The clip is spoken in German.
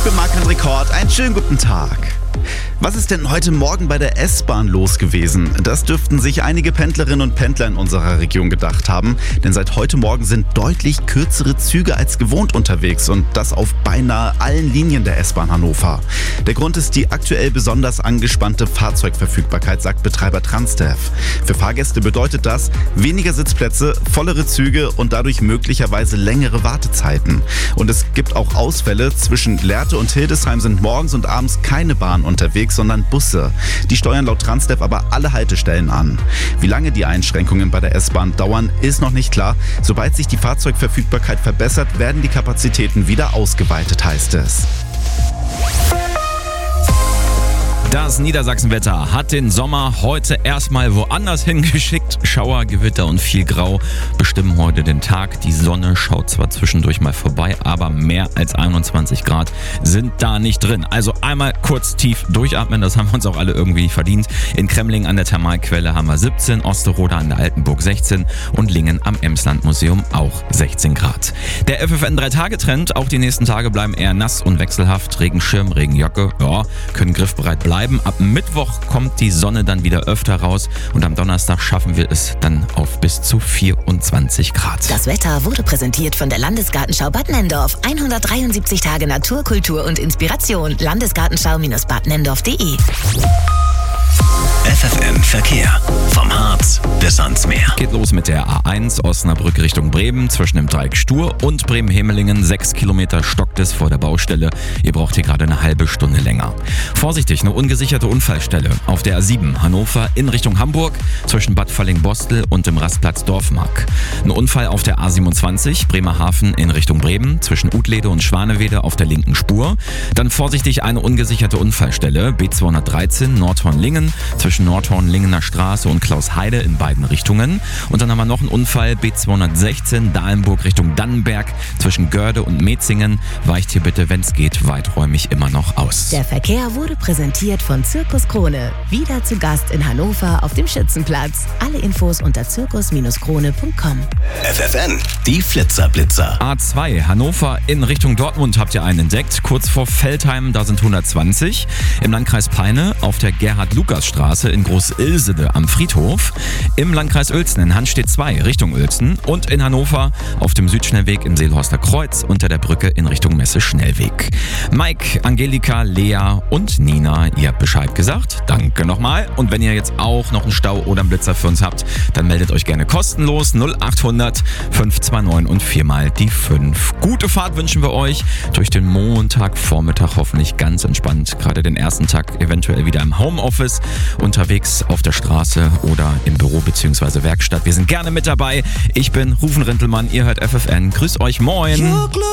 bin Marc-André Kort, einen schönen guten Tag. Was ist denn heute Morgen bei der S-Bahn los gewesen? Das dürften sich einige Pendlerinnen und Pendler in unserer Region gedacht haben, denn seit heute Morgen sind deutlich kürzere Züge als gewohnt unterwegs und das auf beinahe allen Linien der S-Bahn Hannover. Der Grund ist die aktuell besonders angespannte Fahrzeugverfügbarkeit, sagt Betreiber Transdev. Für Fahrgäste bedeutet das weniger Sitzplätze, vollere Züge und dadurch möglicherweise längere Wartezeiten. Und es gibt auch Ausfälle. Zwischen Lehrte und Hildesheim sind morgens und abends keine Bahnen unterwegs, sondern Busse. Die steuern laut Transdev aber alle Haltestellen an. Wie lange die Einschränkungen bei der S-Bahn dauern, ist noch nicht klar. Sobald sich die Fahrzeugverfügbarkeit verbessert, werden die Kapazitäten wieder ausgeweitet, heißt es. Das Niedersachsenwetter hat den Sommer heute erstmal woanders hingeschickt. Schauer, Gewitter und viel Grau bestimmen heute den Tag. Die Sonne schaut zwar zwischendurch mal vorbei, aber mehr als 21 Grad sind da nicht drin. Also einmal kurz tief durchatmen, das haben wir uns auch alle irgendwie verdient. In Kremling an der Thermalquelle haben wir 17, Osterode an der Altenburg 16 und Lingen am Emslandmuseum auch 16 Grad. Der FFN 3-Tage-Trend, auch die nächsten Tage bleiben eher nass und wechselhaft. Regenschirm, Regenjacke, können griffbereit bleiben. Ab Mittwoch kommt die Sonne dann wieder öfter raus und am Donnerstag schaffen wir es dann auf bis zu 24 Grad. Das Wetter wurde präsentiert von der Landesgartenschau Bad Nenndorf. 173 Tage Natur, Kultur und Inspiration. Landesgartenschau-badnenndorf.de. FFN Verkehr. Vom Harz bis ans Meer. Geht los mit der A1 Osnabrück Richtung Bremen zwischen dem Dreieck Stur und Bremen-Hemelingen. 6 Kilometer stockt es vor der Baustelle. Ihr braucht hier gerade eine halbe Stunde länger. Vorsichtig, eine ungesicherte Unfallstelle auf der A7 Hannover in Richtung Hamburg zwischen Bad Falling-Bostel und dem Rastplatz Dorfmark. Ein Unfall auf der A27 Bremerhaven in Richtung Bremen zwischen Utlede und Schwanewede auf der linken Spur. Dann vorsichtig eine ungesicherte Unfallstelle B213 Nordhorn-Lingen zwischen Nordhorn-Lingener Straße und Klausheide in beiden Richtungen. Und dann haben wir noch einen Unfall B216 Dahlenburg Richtung Dannenberg zwischen Görde und Metzingen. Weicht hier bitte, wenn es geht, weiträumig immer noch aus. Der Verkehr wurde präsentiert von Zirkus Krone. Wieder zu Gast in Hannover auf dem Schützenplatz. Alle Infos unter zirkus-krone.com. FFN, die Flitzer-Blitzer. A2 Hannover in Richtung Dortmund habt ihr einen entdeckt. Kurz vor Veltheim, da sind 120. Im Landkreis Peine auf der Gerhard-Lukas-Straße in Groß-Ilsede am Friedhof. Im Landkreis Uelzen in Hanstedt 2 Richtung Uelzen. Und in Hannover auf dem Südschnellweg in Seelhorster Kreuz unter der Brücke in Richtung Messe-Schnellweg. Mike, Angelika, Lea und Nina, ihr habt Bescheid gesagt. Danke nochmal. Und wenn ihr jetzt auch noch einen Stau oder einen Blitzer für uns habt, dann meldet euch gerne kostenlos 0800 529 und 4 mal die 5. Gute Fahrt wünschen wir euch durch den Montagvormittag, hoffentlich ganz entspannt. Gerade den ersten Tag eventuell wieder im Homeoffice, unterwegs auf der Straße oder im Büro bzw. Werkstatt. Wir sind gerne mit dabei. Ich bin Rufen Rintelmann, ihr hört FFN. Grüß euch, moin!